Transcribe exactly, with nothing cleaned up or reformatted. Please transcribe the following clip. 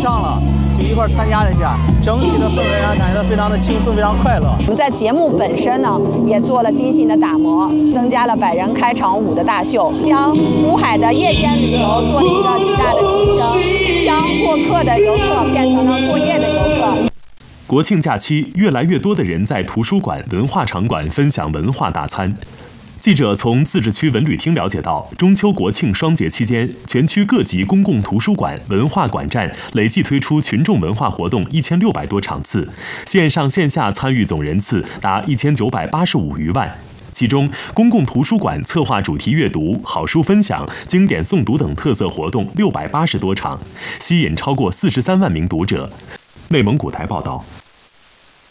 上了，就一块参加了一下，整体的氛围上感觉到非常的轻松，非常快乐。 我们在节目本身呢，也做了精心的打磨，增加了百人开场舞的大秀，将乌海的夜间旅游做了一个极大的提升，将过客的游客变成了过夜的游客。 国庆假期，越来越多的人在图书馆、文化场馆分享文化大餐。记者从自治区文旅厅了解到，中秋国庆双节期间，全区各级公共图书馆、文化馆站累计推出群众文化活动一千六百多场次，线上线下参与总人次达一千九百八十五余万。其中，公共图书馆策划主题阅读、好书分享、经典诵读等特色活动六百八十多场，吸引超过四十三万名读者。内蒙古台报道。